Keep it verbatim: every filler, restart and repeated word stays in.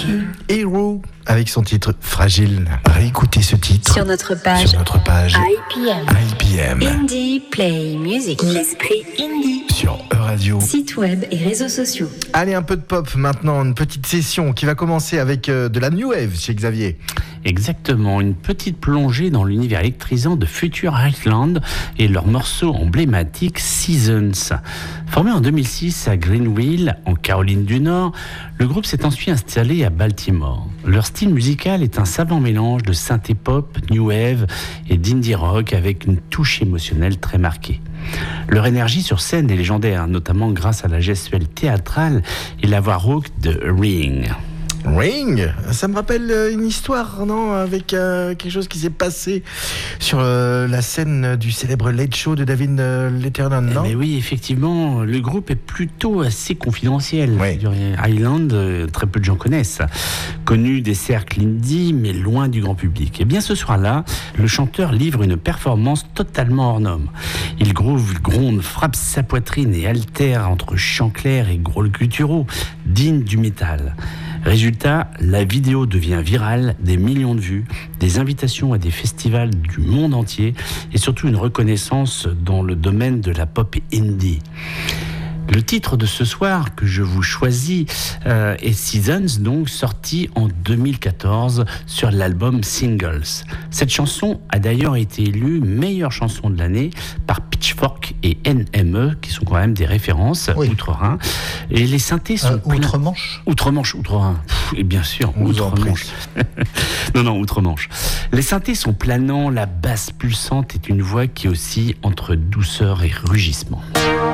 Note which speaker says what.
Speaker 1: Hero avec son titre Fragile. Réécoutez ce titre
Speaker 2: sur notre page,
Speaker 1: sur notre page
Speaker 2: I P M.
Speaker 1: I P M.
Speaker 2: Indie Play Music. L'esprit indie.
Speaker 1: Sur E-Radio.
Speaker 2: Site web et réseaux sociaux.
Speaker 1: Allez, un peu de pop maintenant, une petite session qui va commencer avec euh, de la New Wave chez Xavier.
Speaker 3: Exactement, une petite plongée dans l'univers électrisant de Future Island et leur morceau emblématique Seasons. Formé en deux mille six à Greenville, en Caroline du Nord, le groupe s'est ensuite installé à Baltimore. Leur style musical est un savant mélange de synthé-pop, new wave et d'indie rock avec une touche émotionnelle très marquée. Leur énergie sur scène est légendaire, notamment grâce à la gestuelle théâtrale et la voix rauque de Ring.
Speaker 1: Ring, ça me rappelle une histoire, non, avec euh, quelque chose qui s'est passé sur euh, la scène du célèbre Late Show de David euh, Letterman, non ?
Speaker 3: Mais oui, effectivement, le groupe est plutôt assez confidentiel.
Speaker 1: Oui.
Speaker 3: Island, euh, très peu de gens connaissent. Connu des cercles indie, mais loin du grand public. Et bien ce soir-là, le chanteur livre une performance totalement hors norme. Il groove, gronde, frappe sa poitrine et altère entre chants clairs et grôles gutturaux, dignes du métal. Résultat, la vidéo devient virale, des millions de vues, des invitations à des festivals du monde entier et surtout une reconnaissance dans le domaine de la pop indie. Le titre de ce soir que je vous choisis euh, est Seasons, donc sorti en deux mille quatorze sur l'album Singles. Cette chanson a d'ailleurs été élue meilleure chanson de l'année par Pitchfork et N M E, qui sont quand même des références
Speaker 4: oui.
Speaker 3: outre-Rhin. Et les synthés sont...
Speaker 4: Euh,
Speaker 3: plein...
Speaker 4: Outre-Manche
Speaker 3: Outre-Manche, Outre-Rhin. Pff, et bien sûr,
Speaker 1: On vous en
Speaker 3: Outre-Manche. non, non, Outre-Manche. Les synthés sont planants, la basse pulsante est une voix qui oscille entre douceur et rugissement.